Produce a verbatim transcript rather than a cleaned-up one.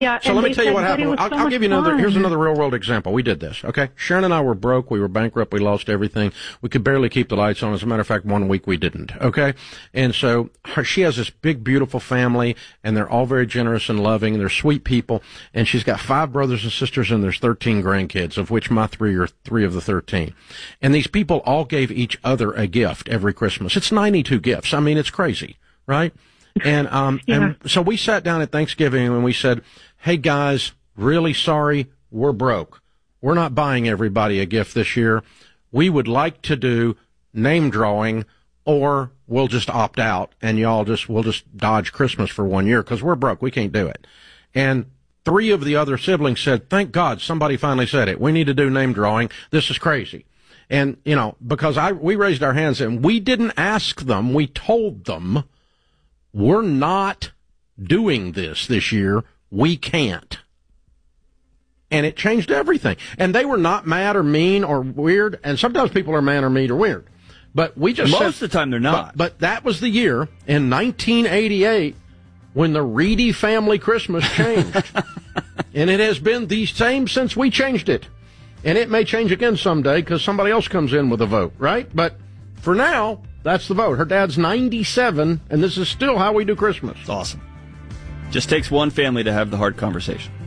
Yeah, so let me tell you what happened. I'll, so I'll give you another, here's another real world example. We did this, okay? Sharon and I were broke. We were bankrupt. We lost everything. We could barely keep the lights on. As a matter of fact, one week we didn't, okay? And so her, she has this big, beautiful family, and they're all very generous and loving. They're sweet people. And she's got five brothers and sisters, and there's thirteen grandkids, of which my three are three of the thirteen. And these people all gave each other a gift every Christmas. It's ninety-two gifts. I mean, it's crazy, right? And, um, yeah. and so we sat down at Thanksgiving and we said, hey guys, really sorry, we're broke. We're not buying everybody a gift this year. We would like to do name drawing, or we'll just opt out and y'all just, we'll just dodge Christmas for one year because we're broke. We can't do it. And three of the other siblings said, thank God somebody finally said it. We need to do name drawing. This is crazy. And, you know, because I, we raised our hands and we didn't ask them. We told them, we're not doing this this year. We can't. And it changed everything. And they were not mad or mean or weird. And sometimes people are mad or mean or weird. But we just Most said, of the time they're not. But, but that was the year in nineteen eighty-eight when the Reedy family Christmas changed. And it has been the same since we changed it. And it may change again someday because somebody else comes in with a vote, right? But for now, that's the vote. Her dad's ninety-seven, and this is still how we do Christmas. It's awesome. Just takes one family to have the hard conversation.